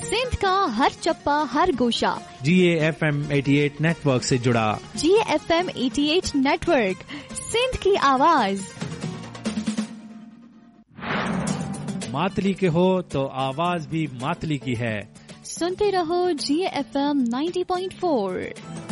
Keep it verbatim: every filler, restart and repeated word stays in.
सिंध का हर चप्पा हर गोशा जी A F M अठासी नेटवर्क से जुड़ा। जी ए एफ एम अठासी नेटवर्क, सिंध की आवाज। मातली के हो तो आवाज भी मातली की है। सुनते रहो जी ए एफ एम नब्बे पॉइंट चार।